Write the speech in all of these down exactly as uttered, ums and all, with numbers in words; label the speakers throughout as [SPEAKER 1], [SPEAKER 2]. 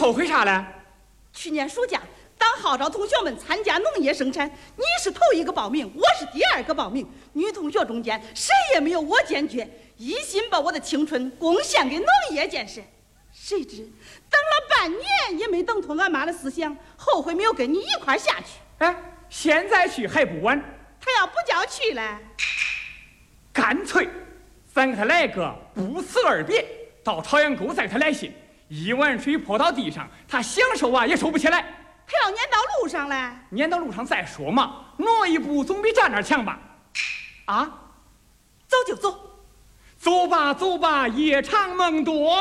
[SPEAKER 1] 后悔啥了？
[SPEAKER 2] 去年暑假，当号召同学们参加农业生产，你是头一个报名，我是第二个报名。女同学中间谁也没有我坚决，一心把我的青春贡献给农业建设。谁知等了半年也没等通俺妈的思想，后悔没有跟你一块下去。
[SPEAKER 1] 哎，现在去还不晚。
[SPEAKER 2] 他要不叫去了，
[SPEAKER 1] 干脆咱给他来个不辞而别，到朝阳沟再给他来信，一碗水泼到地上，他享受啊也受不起来。
[SPEAKER 2] 他要撵到路上了，
[SPEAKER 1] 撵到路上再说嘛，挪一步总比站那儿强吧？啊，
[SPEAKER 2] 走就走，
[SPEAKER 1] 走吧走吧，夜长梦多。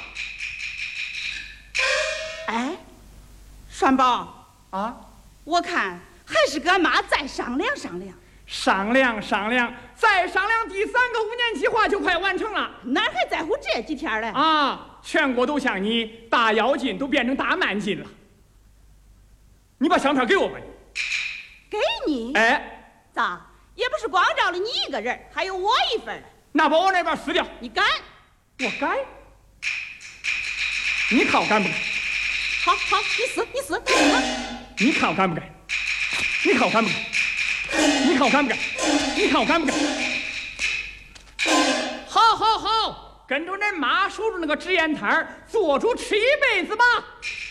[SPEAKER 2] 哎，栓宝
[SPEAKER 1] 啊，
[SPEAKER 2] 我看还是跟俺妈再商量商量。
[SPEAKER 1] 商量商量，再商量，第三个五年计划就快完成了。
[SPEAKER 2] 哪还在乎这几天嘞？
[SPEAKER 1] 啊，全国都像你大妖精都变成大慢劲了。你把相片给我吧。
[SPEAKER 2] 给你？
[SPEAKER 1] 哎，
[SPEAKER 2] 咋？也不是光照了你一个人，还有我一份。
[SPEAKER 1] 那把我那边撕掉。
[SPEAKER 2] 你敢？
[SPEAKER 1] 我敢。你看我敢不敢？
[SPEAKER 2] 好好，你撕你撕，
[SPEAKER 1] 你看我敢不敢？你看我敢不敢？你看我敢不敢？你看我敢不敢？好好好，跟着恁妈守住那个纸烟摊儿，做主吃一辈子吧。